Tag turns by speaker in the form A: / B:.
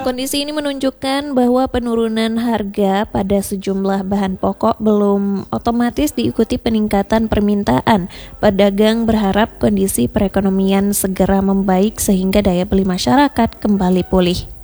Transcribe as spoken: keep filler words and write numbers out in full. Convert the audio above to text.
A: Kondisi ini menunjukkan bahwa penurunan harga pada sejumlah bahan pokok belum otomatis diikuti peningkatan permintaan. Pedagang berharap kondisi perekonomian segera membaik sehingga daya beli masyarakat kembali pulih.